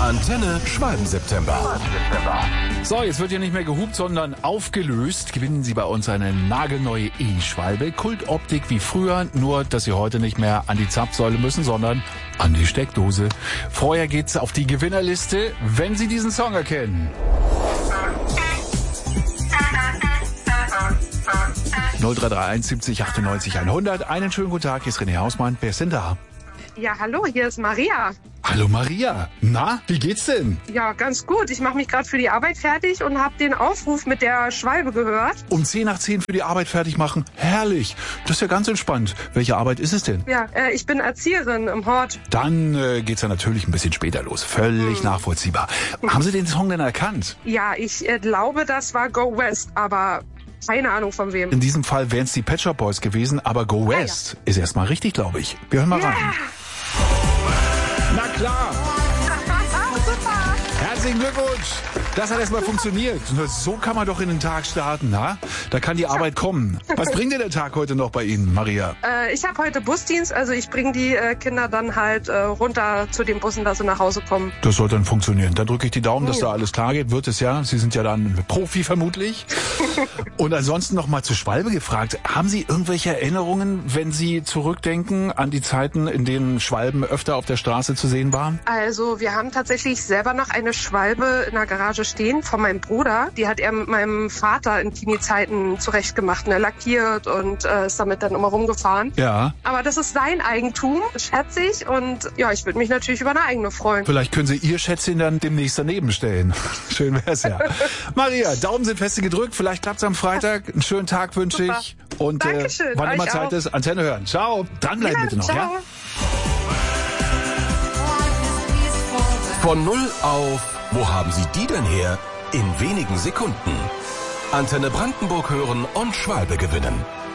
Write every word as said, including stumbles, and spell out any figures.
Antenne Schwalben-September. So, jetzt wird hier nicht mehr gehupt, sondern aufgelöst. Gewinnen Sie bei uns eine nagelneue E-Schwalbe. Kultoptik wie früher, nur dass Sie heute nicht mehr an die Zapfsäule müssen, sondern an die Steckdose. Vorher geht's auf die Gewinnerliste, wenn Sie diesen Song erkennen. null drei drei eins siebzig achtundneunzig hundert. Einen schönen guten Tag, hier ist René Hausmann. Wer ist denn da? Ja, hallo, hier ist Maria. Hallo Maria. Na, wie geht's denn? Ja, ganz gut. Ich mache mich gerade für die Arbeit fertig und habe den Aufruf mit der Schwalbe gehört. Um zehn nach zehn für die Arbeit fertig machen? Herrlich. Das ist ja ganz entspannt. Welche Arbeit ist es denn? Ja, äh, ich bin Erzieherin im Hort. Dann äh, geht's ja natürlich ein bisschen später los. Völlig hm. nachvollziehbar. Haben Sie den Song denn erkannt? Ja, ich äh, glaube, das war Go West, aber keine Ahnung von wem. In diesem Fall wären es die Pet Shop Boys gewesen, aber Go West ja, ja. ist erstmal richtig, glaube ich. Wir hören mal yeah. rein. Na klar. Herzlichen Glückwunsch. Das hat erstmal funktioniert. So kann man doch in den Tag starten, na? Da kann die Arbeit kommen. Was bringt dir der Tag heute noch bei Ihnen, Maria? Äh, ich habe heute Busdienst, also ich bringe die äh, Kinder dann halt äh, runter zu den Bussen, dass sie nach Hause kommen. Das soll dann funktionieren. Dann drücke ich die Daumen, dass da alles klar geht. Wird es ja. Sie sind ja dann Profi vermutlich. Und ansonsten noch mal zur Schwalbe gefragt. Haben Sie irgendwelche Erinnerungen, wenn Sie zurückdenken an die Zeiten, in denen Schwalben öfter auf der Straße zu sehen waren? Also wir haben tatsächlich selber noch eine Schwalbe in der Garage stehen von meinem Bruder. Die hat er mit meinem Vater in Teenie-Zeiten zurechtgemacht, ne, lackiert und äh, ist damit dann immer rumgefahren. Ja. Aber das ist sein Eigentum, schätze ich. Und ja, ich würde mich natürlich über eine eigene freuen. Vielleicht können Sie Ihr Schätzchen dann demnächst daneben stellen. Schön wär's ja. Maria, Daumen sind feste gedrückt. Vielleicht klappt's am Freitag. Einen schönen Tag wünsche ich. Und äh, wann immer Zeit ist, Antenne hören. Ciao. Dranbleiben ja, bitte noch, ciao. Ja? Von null auf... Wo haben Sie die denn her? In wenigen Sekunden. Antenne Brandenburg hören und Schwalbe gewinnen.